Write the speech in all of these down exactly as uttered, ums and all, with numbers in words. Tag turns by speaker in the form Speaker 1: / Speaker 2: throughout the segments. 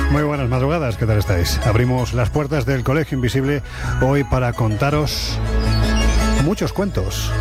Speaker 1: Muy buenas madrugadas, ¿qué tal estáis? Abrimos las puertas del Colegio Invisible hoy para contaros muchos cuentos.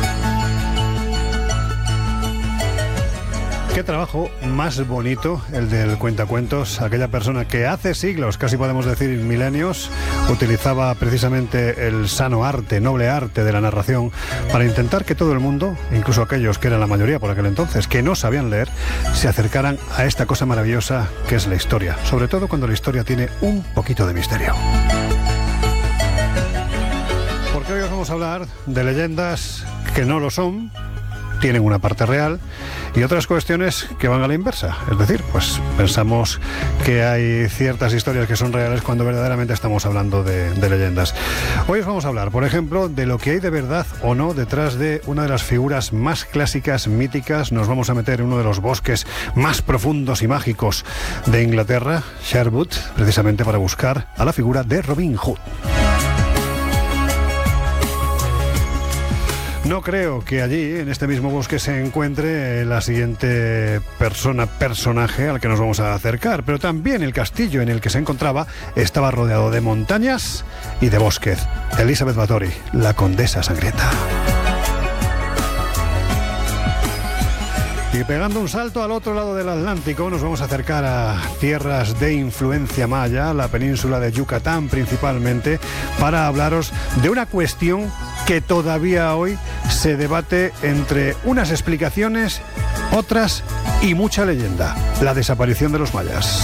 Speaker 1: Qué trabajo más bonito el del cuentacuentos. Aquella persona que hace siglos, casi podemos decir milenios, utilizaba precisamente el sano arte, noble arte de la narración para intentar que todo el mundo, incluso aquellos que eran la mayoría por aquel entonces, que no sabían leer, se acercaran a esta cosa maravillosa que es la historia, sobre todo cuando la historia tiene un poquito de misterio. Porque hoy os vamos a hablar de leyendas que no lo son, tienen una parte real, y otras cuestiones que van a la inversa. Es decir, pues pensamos que hay ciertas historias que son reales cuando verdaderamente estamos hablando de, de leyendas. Hoy os vamos a hablar, por ejemplo, de lo que hay de verdad o no detrás de una de las figuras más clásicas, míticas. Nos vamos a meter en uno de los bosques más profundos y mágicos de Inglaterra, Sherwood, precisamente para buscar a la figura de Robin Hood. No creo que allí, en este mismo bosque, se encuentre la siguiente persona, personaje al que nos vamos a acercar, pero también el castillo en el que se encontraba estaba rodeado de montañas y de bosques. Elizabeth Bathory, la condesa sangrienta. Y pegando un salto al otro lado del Atlántico, nos vamos a acercar a tierras de influencia maya, la península de Yucatán principalmente, para hablaros de una cuestión que todavía hoy se debate entre unas explicaciones, otras y mucha leyenda: la desaparición de los mayas.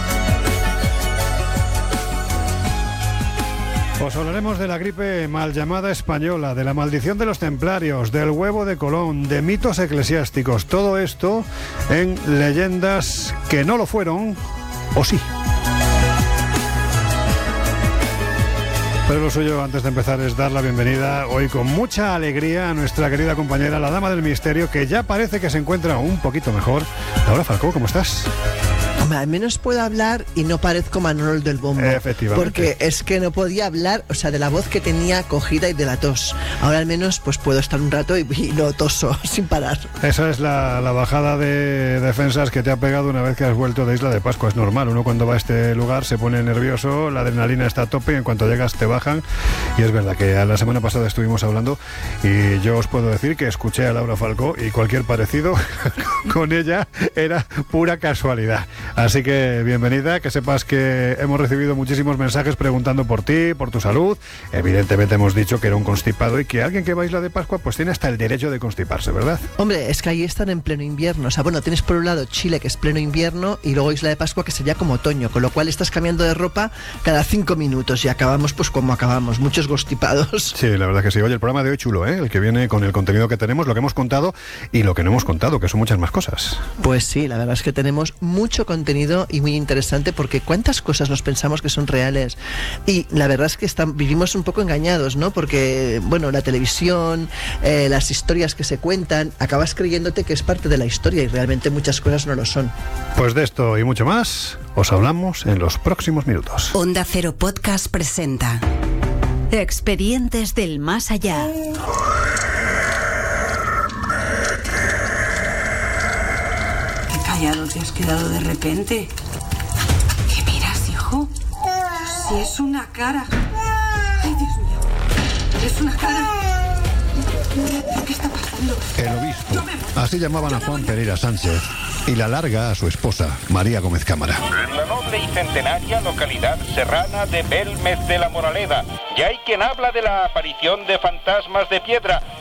Speaker 1: Os hablaremos de la gripe mal llamada española, de la maldición de los templarios, del huevo de Colón, de mitos eclesiásticos. Todo esto en leyendas que no lo fueron, o sí. Pero lo suyo, antes de empezar, es dar la bienvenida hoy con mucha alegría a nuestra querida compañera, la dama del misterio, que ya parece que se encuentra un poquito mejor. Laura Falcó, ¿cómo estás?
Speaker 2: Hombre, al menos puedo hablar y no parezco Manolo del Bombo.
Speaker 1: Efectivamente.
Speaker 2: Porque es que no podía hablar, o sea, de la voz que tenía cogida y de la tos. Ahora al menos pues puedo estar un rato y, y no toso sin parar.
Speaker 1: Esa es la, la bajada de defensas que te ha pegado una vez que has vuelto de Isla de Pascua. Es normal, uno cuando va a este lugar se pone nervioso, la adrenalina está a tope y en cuanto llegas te bajan. Y es verdad que la semana pasada estuvimos hablando y yo os puedo decir que escuché a Laura Falcó y cualquier parecido con ella era pura casualidad. Así que bienvenida, que sepas que hemos recibido muchísimos mensajes preguntando por ti, por tu salud. Evidentemente hemos dicho que era un constipado y que alguien que va a Isla de Pascua pues tiene hasta el derecho de constiparse, ¿verdad?
Speaker 2: Hombre, es que ahí están en pleno invierno. O sea, bueno, tienes por un lado Chile, que es pleno invierno, y luego Isla de Pascua, que sería como otoño, con lo cual estás cambiando de ropa cada cinco minutos y acabamos pues como acabamos, muchos constipados.
Speaker 1: Sí, la verdad que sí. Oye, el programa de hoy chulo, ¿eh? El que viene con el contenido que tenemos, lo que hemos contado y lo que no hemos contado, que son muchas más cosas.
Speaker 2: Pues sí, la verdad es que tenemos mucho contenido y muy interesante, porque cuántas cosas nos pensamos que son reales y la verdad es que están, vivimos un poco engañados, ¿no? Porque, bueno, la televisión, eh, las historias que se cuentan, acabas creyéndote que es parte de la historia y realmente muchas cosas no lo son.
Speaker 1: Pues de esto y mucho más os hablamos en los próximos minutos.
Speaker 3: Onda Cero Podcast presenta Expedientes del Más Allá.
Speaker 4: Ya no te has quedado de repente. ¿Qué miras, hijo? Si es una cara. Ay, Dios mío. Es una cara. ¿Qué está pasando?
Speaker 1: El obispo. Así llamaban a Juan Pereira Sánchez y la larga a su esposa, María Gómez Cámara.
Speaker 5: En la noble y centenaria localidad serrana de Belmez de la Moraleda, ya hay quien habla de la aparición de fantasmas de piedra,